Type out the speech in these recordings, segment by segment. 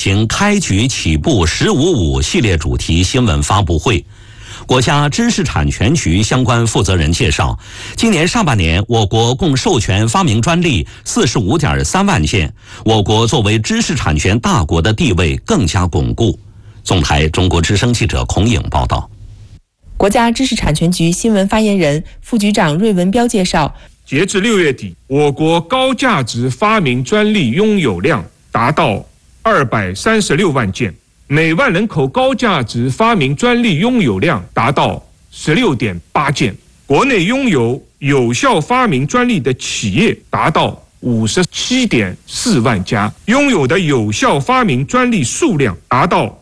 行开局起步“1055”系列主题新闻发布会。国家知识产权局相关负责人介绍，今年上半年我国共授权发明专利45.3万件，我国作为知识产权大国的地位更加巩固。总台中国之声记者孔颖报道。 国家知识产权局新闻发言人、副局长芮文彪介绍， 截至6月底，我国高价值发明专利拥有量达到236万件，每万人口高价值发明专利拥有量达到16.8件，国内拥有有效发明专利的企业达到57.4万家，拥有的有效发明专利数量达到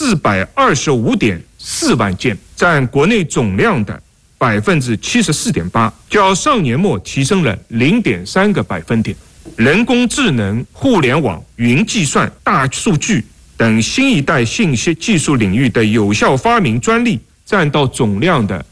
425.4万件，占国内总量的74.8%，较上年末提升了0.3个百分点。人工智能、互联网、云计算、大数据等新一代信息技术领域的有效发明专利占到总量的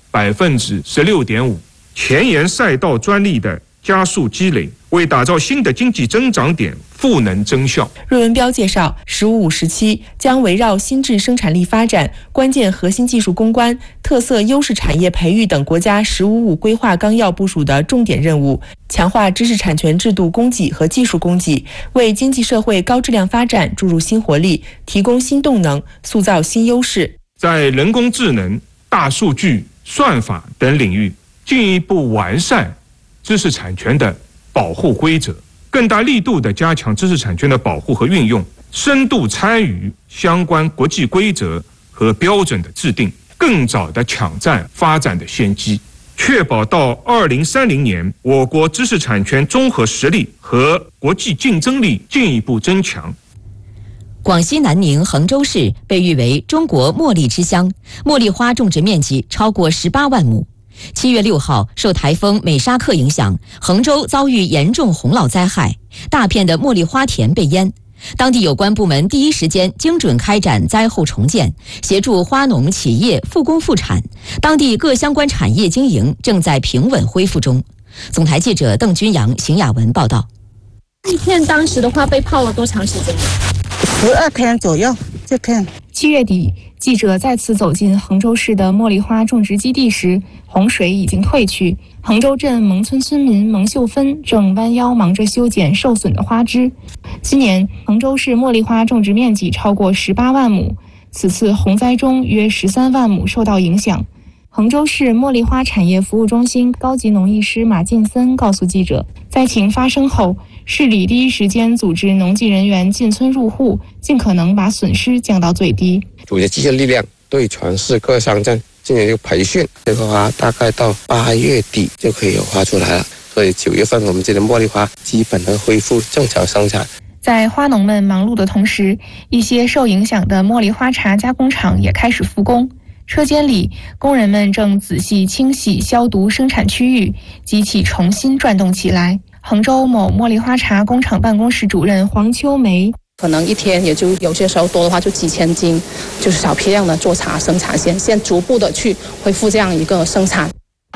16.5%，前沿赛道专利的加速积累，为打造新的经济增长点赋能增效。 芮文彪介绍，“1555”时期将围绕新质生产力发展、关键核心技术攻关、特色优势产业培育等国家“1555”规划纲要部署的重点任务，强化知识产权制度供给和技术供给，为经济社会高质量发展注入新活力，提供新动能，塑造新优势。 在人工智能、大数据、算法等领域进一步完善知识产权的保护规则，更大力度地加强知识产权的保护和运用，深度参与相关国际规则和标准的制定，更早地抢占发展的先机，确保到2030年，我国知识产权综合实力和国际竞争力进一步增强。 广西南宁衡州市被誉为中国茉莉之乡，茉莉花种植面积超过18万亩。7月6号，受台风美沙克影响，衡州遭遇严重洪涝灾害，大片的茉莉花田被淹。当地有关部门第一时间精准开展灾后重建，协助花农企业复工复产，当地各相关产业经营正在平稳恢复中。总台记者邓君阳、邢雅文报道。 这片当时的话被泡了多长时间 ？12天左右。这片 7月底，记者再次走进衡州市的茉莉花种植基地时，洪水已经退去。衡州镇蒙村村民蒙秀芬正弯腰忙着修剪受损的花枝。今年衡州市茉莉花种植面积超过18万亩，此次洪灾中约13万亩受到影响。衡州市茉莉花产业服务中心高级农艺师马进森告诉记者，灾情发生后，市里第一时间组织农技人员进村入户，尽可能把损失降到最低。 组织这些力量对全市各乡镇进行一个培训，这个花大概到8月底就可以有花出来了，所以9月份我们这的茉莉花基本的恢复正常生产。 在花农们忙碌的同时，一些受影响的茉莉花茶加工厂也开始复工。车间里，工人们正仔细清洗、消毒生产区域，机器重新转动起来。衡州某茉莉花茶工厂办公室主任黄秋梅， 可能一天也就有些时候多的话就几千斤，就是小批量的做茶生产先逐步的去恢复这样一个生产。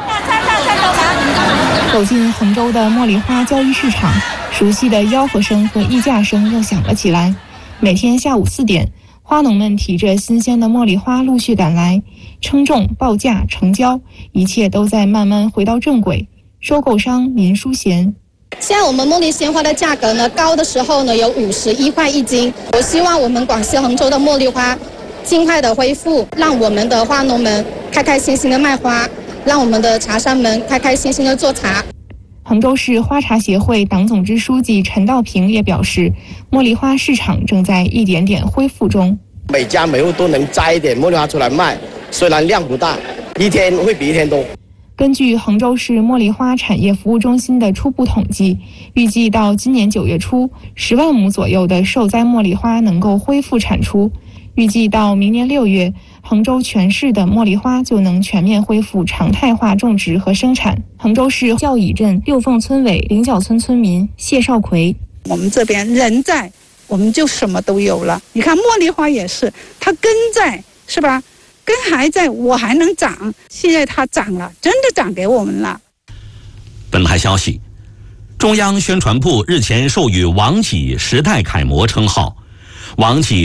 走进衡州的茉莉花交易市场，熟悉的吆喝声和议价声又响了起来。每天下午4点，花农们提着新鲜的茉莉花陆续赶来，称重、报价、成交，一切都在慢慢回到正轨。收购商林淑贤， 现在我们茉莉鲜花的价格呢，高的时候呢有51块1斤。我希望我们广西衡州的茉莉花尽快的恢复，让我们的花农们开开心心的卖花，让我们的茶商们开开心心的做茶。 衡州市花茶协会党总支书记陈道平也表示，茉莉花市场正在一点点恢复中。 每家每户都能摘一点茉莉花出来卖，虽然量不大，一天会比一天多。 根据衡州市茉莉花产业服务中心的初步统计，预计到今年9月初，10万亩左右的受灾茉莉花能够恢复产出。预计到明年6月，衡州全市的茉莉花就能全面恢复常态化种植和生产。衡州市教乙镇六凤村委菱角村村民谢少奎， 我们这边人在，我们就什么都有了。你看茉莉花也是，它根在，是吧？根还在，我还能长。现在它长了，真的长给我们了。 本台消息，中央宣传部日前授予王启时代楷模称号。王启